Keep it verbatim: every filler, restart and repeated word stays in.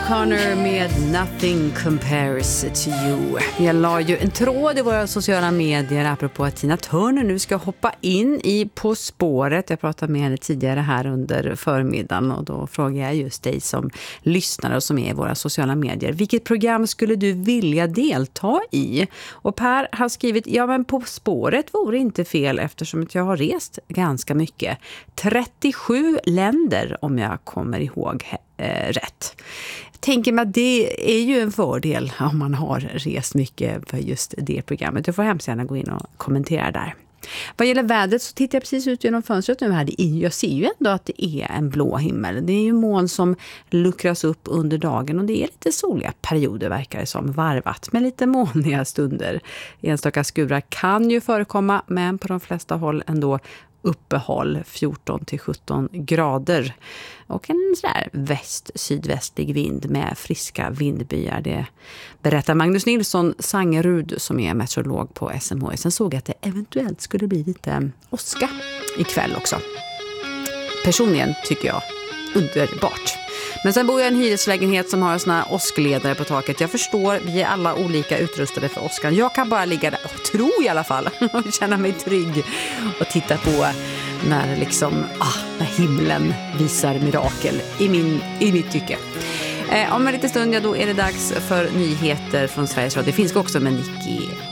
Connor med Nothing Compares to You. Jag la ju en tråd i våra sociala medier apropå att Tina Turner nu ska hoppa in i På spåret. Jag pratade med henne tidigare här under förmiddagen och då frågar jag just dig som lyssnar och som är i våra sociala medier. Vilket program skulle du vilja delta i? Och Per har skrivit, ja men På spåret vore inte fel eftersom jag har rest ganska mycket. trettiosju länder om jag kommer ihåg eh, rätt. Jag tänker mig att det är ju en fördel om man har rest mycket för just det programmet. Du får hemskt gärna gå in och kommentera där. Vad gäller vädret så tittar jag precis ut genom fönstret nu här. Jag ser ju ändå att det är en blå himmel. Det är ju moln som luckras upp under dagen och det är lite soliga perioder verkar det som, varvat med lite molniga stunder. Enstaka skurar kan ju förekomma men på de flesta håll ändå uppehåll fjorton till sjutton grader och en sådär väst-sydvästlig vind med friska vindbyar. Det berättar Magnus Nilsson Sangerud som är meteorolog på S M H I. Sen såg jag att det eventuellt skulle bli lite åska ikväll också. Personligen tycker jag underbart. Men sen bor jag i en hyreslägenhet som har en sån här åskledare på taket. Jag förstår, vi är alla olika utrustade för åskan. Jag kan bara ligga där och tro i alla fall och känna mig trygg och titta på när liksom ah, när himlen visar mirakel i, min, i mitt tycke. Eh, om en liten stund, ja, då är det dags för nyheter från Sveriges Radio. Det finns också med Nicky